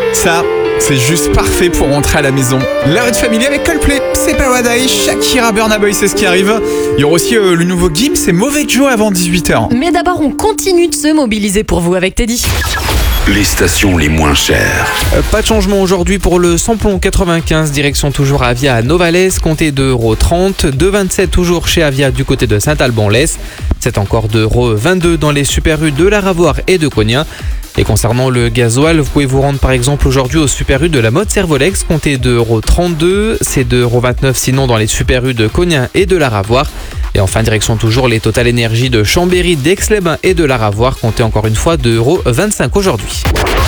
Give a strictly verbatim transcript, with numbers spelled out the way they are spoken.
Ça, c'est juste parfait pour rentrer à la maison. L'heure de famille avec Coldplay, c'est Paradise, Shakira, Burna Boy, c'est ce qui arrive. Il y aura aussi euh, le nouveau Gims, c'est Mauvais Joe avant dix-huit heures. Mais d'abord, on continue de se mobiliser pour vous avec Teddy. Les stations les moins chères. Euh, Pas de changement aujourd'hui pour le samplon quatre-vingt-quinze, direction toujours Avia à Novales, comptez deux euros trente, deux euros vingt-sept toujours chez Avia du côté de Saint-Alban-l'Est, c'est encore deux euros vingt-deux dans les super rues de la Ravoire et de Cognin. Et concernant le gasoil, vous pouvez vous rendre par exemple aujourd'hui au super U de la mode Servolex, comptez deux euros trente-deux, c'est deux euros vingt-neuf sinon dans les super U de Cognin et de la Ravoire. Et enfin, direction toujours les Total Énergie de Chambéry, d'Aix-les-Bains et de la Ravoire, comptez encore une fois deux euros vingt-cinq aujourd'hui.